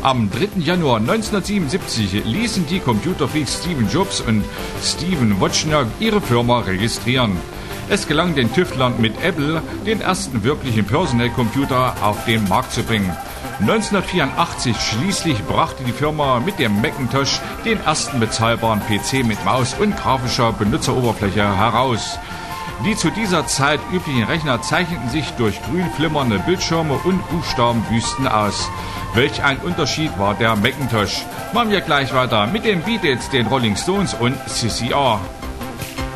Am 3. Januar 1977 ließen die Computerfreaks Steve Jobs und Steve Wozniak ihre Firma registrieren. Es gelang den Tüftlern mit Apple, den ersten wirklichen Personal Computer auf den Markt zu bringen. 1984 schließlich brachte die Firma mit dem Macintosh den ersten bezahlbaren PC mit Maus und grafischer Benutzeroberfläche heraus. Die zu dieser Zeit üblichen Rechner zeichneten sich durch grün flimmernde Bildschirme und Buchstabenwüsten aus. Welch ein Unterschied war der Macintosh. Machen wir gleich weiter mit den Beatles, den Rolling Stones und CCR.